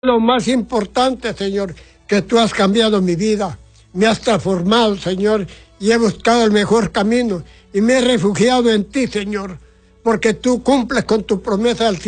Lo más importante, Señor, que tú has cambiado mi vida, me has transformado, Señor, y he buscado el mejor camino y me he refugiado en ti, Señor, porque tú cumples con tu promesa al